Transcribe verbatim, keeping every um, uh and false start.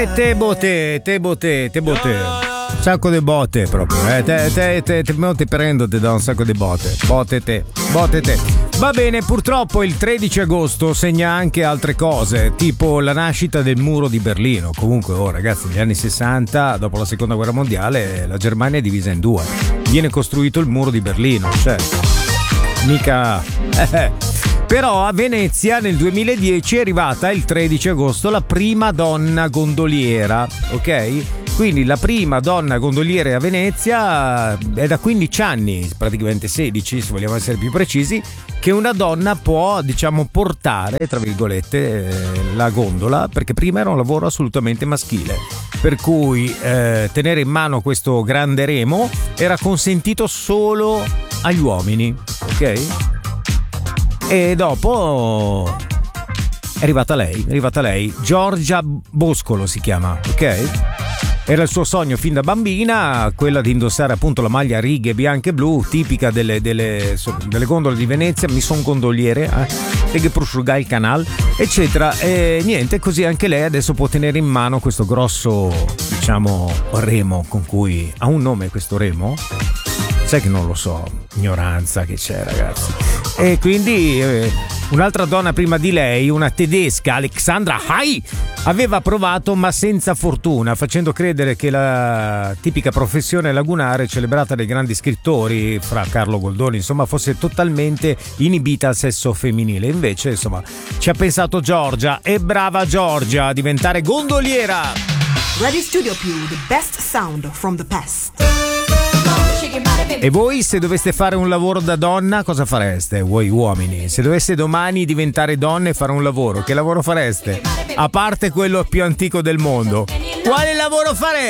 E te botte, te botte, te botte. Sacco di botte proprio, eh. Te, te, te, te, te, te prendo, ti do un sacco di botte. Botte te, botte te. Va bene, purtroppo il tredici agosto segna anche altre cose, tipo la nascita del muro di Berlino. Comunque, oh ragazzi, negli anni sessanta, dopo la seconda guerra mondiale, la Germania è divisa in due. Viene costruito il muro di Berlino, cioè, mica... Eh. Però a Venezia nel duemiladieci è arrivata il tredici agosto la prima donna gondoliera, ok? Quindi la prima donna gondoliera a Venezia è da quindici anni, praticamente sedici se vogliamo essere più precisi, che una donna può, diciamo, portare, tra virgolette, la gondola, perché prima era un lavoro assolutamente maschile. Per cui eh, tenere in mano questo grande remo era consentito solo agli uomini, ok? E dopo è arrivata lei, è arrivata lei, Giorgia Boscolo si chiama, ok? Era il suo sogno fin da bambina, quella di indossare appunto la maglia a righe bianche e blu, tipica delle, delle, delle gondole di Venezia, mi son gondoliere, eh, che prosciugai il canal, eccetera. E niente, così anche lei adesso può tenere in mano questo grosso, diciamo, remo con cui ha un nome questo remo? Sai che non lo so, ignoranza che c'è, ragazzi. E quindi eh, un'altra donna prima di lei, una tedesca, Alexandra Hai, aveva provato ma senza fortuna, facendo credere che la tipica professione lagunare celebrata dai grandi scrittori, fra Carlo Goldoni, insomma, fosse totalmente inibita al sesso femminile. Invece, insomma, ci ha pensato Giorgia, e brava Giorgia a diventare gondoliera. Radio Studio Più, the best sound from the past. E voi, se doveste fare un lavoro da donna, cosa fareste? Voi uomini, se doveste domani diventare donne e fare un lavoro, che lavoro fareste? A parte quello più antico del mondo, quale lavoro fareste?